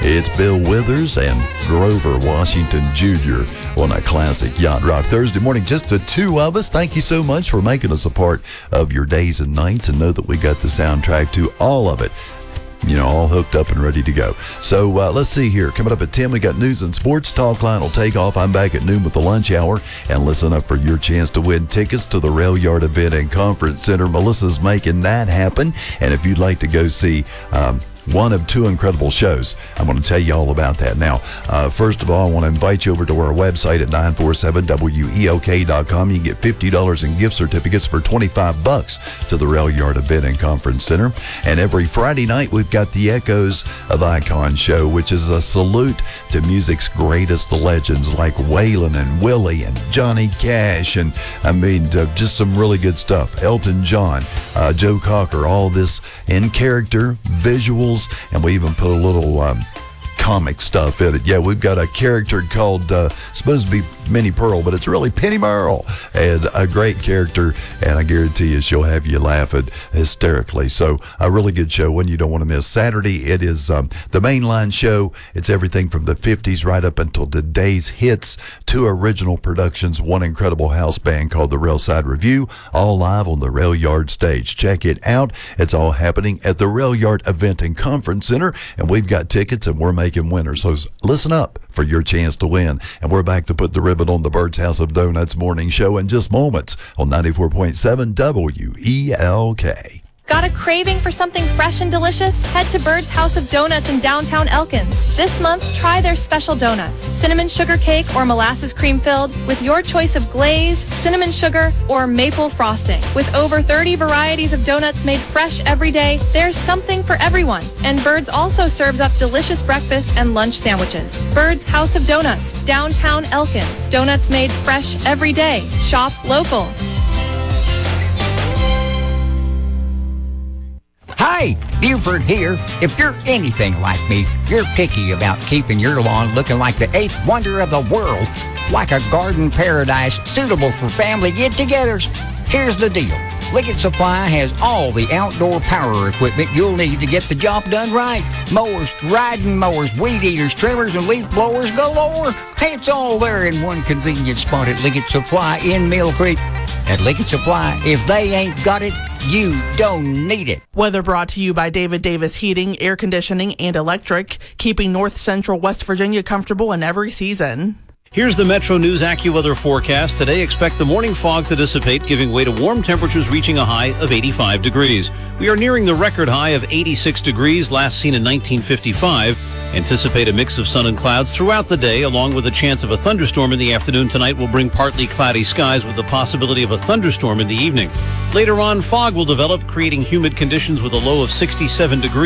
It's Bill Withers and Grover Washington Jr. on a classic Yacht Rock Thursday morning. Just the two of us. Thank you so much for making us a part of your days and nights, and know that we got the soundtrack to all of it. All hooked up and ready to go. So let's see here. Coming up at 10, we got news and sports. Talk line will take off. I'm back at noon with the lunch hour. And listen up for your chance to win tickets to the Rail Yard event and conference center. Melissa's making that happen. And if you'd like to go see one of two incredible shows, I'm going to tell you all about that. Now, first of all, I want to invite you over to our website at 947weok.com. You can get $50 in gift certificates for $25 to the Rail Yard Event and Conference Center. And every Friday night, we've got the Echoes of Icon show, which is a salute to music's greatest legends like Waylon and Willie and Johnny Cash. And just some really good stuff. Elton John, Joe Cocker, all this in character, visuals, and we even put a little comic stuff in it. Yeah, we've got a character called, supposed to be Minnie Pearl, but it's really Penny Merle, and a great character, and I guarantee you she'll have you laughing hysterically. So a really good show, one you don't want to miss. Saturday, it is the mainline show. It's everything from the 50s right up until today's hits, two original productions, one incredible house band called the Railside Review, all live on the Rail Yard stage. Check it out. It's all happening at the Rail Yard Event and Conference Center, and we've got tickets, and we're making winners. So listen up for your chance to win. And we're back to put the ribbon on the Bird's House of Donuts morning show in just moments on 94.7 WELK. Got a craving for something fresh and delicious? Head to Bird's House of Donuts in downtown Elkins. This month, try their special donuts. Cinnamon sugar cake or molasses cream filled with your choice of glaze, cinnamon sugar, or maple frosting. With over 30 varieties of donuts made fresh every day, there's something for everyone. And Bird's also serves up delicious breakfast and lunch sandwiches. Bird's House of Donuts, downtown Elkins. Donuts made fresh every day. Shop local. Hi, Buford here. If you're anything like me, you're picky about keeping your lawn looking like the eighth wonder of the world, like a garden paradise suitable for family get-togethers. Here's the deal. Liggett Supply has all the outdoor power equipment you'll need to get the job done right. Mowers, riding mowers, weed eaters, trimmers, and leaf blowers galore. It's all there in one convenient spot at Liggett Supply in Mill Creek. At Liggett Supply, if they ain't got it, you don't need it. Weather brought to you by David Davis Heating, Air Conditioning, and Electric, keeping North Central West Virginia comfortable in every season. Here's the Metro News AccuWeather forecast. Today, expect the morning fog to dissipate, giving way to warm temperatures reaching a high of 85 degrees. We are nearing the record high of 86 degrees, last seen in 1955. Anticipate a mix of sun and clouds throughout the day, along with a chance of a thunderstorm in the afternoon. Tonight will bring partly cloudy skies with the possibility of a thunderstorm in the evening. Later on, fog will develop, creating humid conditions with a low of 67 degrees.